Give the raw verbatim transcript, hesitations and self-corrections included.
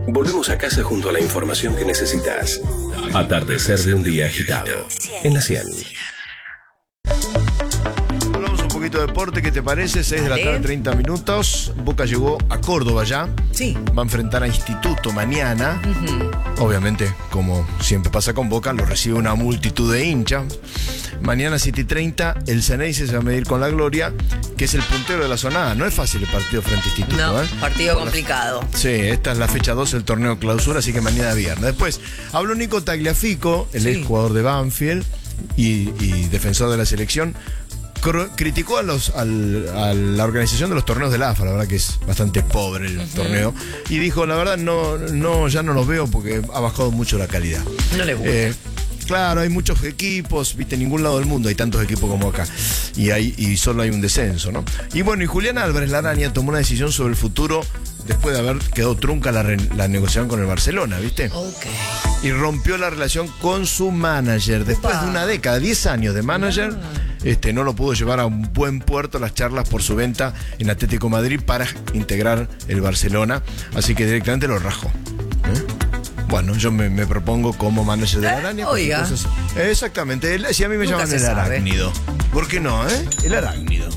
Volvemos a casa junto a la información que necesitas. Atardecer de un día agitado. En la cien. Hablamos un poquito de deporte, ¿qué te parece? seis de la tarde, treinta minutos. Boca llegó a Córdoba ya. Sí. Va a enfrentar a Instituto mañana. Uh-huh. Obviamente, como siempre pasa con Boca, lo recibe una multitud de hinchas. Mañana siete y treinta, el Ceneice se va a medir con la Gloria, que es el puntero de la zona A. No es fácil el partido frente a Instituto. No, ¿eh? partido complicado. Sí, esta es la fecha dos del torneo clausura, así que mañana viernes. Después, habló Nico Tagliafico, el Sí. ex jugador de Banfield y, y defensor de la selección. Cro- criticó a, los, al, a la organización de los torneos de la A F A, la verdad que es bastante pobre el uh-huh. torneo. Y dijo, la verdad, no, no, ya no los veo porque ha bajado mucho la calidad. No le gusta. Eh, Claro, hay muchos equipos, viste, en ningún lado del mundo hay tantos equipos como acá. Y hay, y solo hay un descenso, ¿no? Y bueno, y Julián Álvarez Laraña tomó una decisión sobre el futuro después de haber quedado trunca la, re, la negociación con el Barcelona, ¿viste? Ok. Y rompió la relación con su manager. Después Upa. de una década, diez años de manager, ah. este, no lo pudo llevar a un buen puerto las charlas por su venta en Atlético Madrid para integrar el Barcelona. Así que directamente lo rajó. ¿Eh? Bueno, yo me, me propongo como manager de la araña. Oiga. Cosas, exactamente. El, si a mí me Nunca llaman se el sabe. arácnido. ¿Por qué no, eh? El arácnido.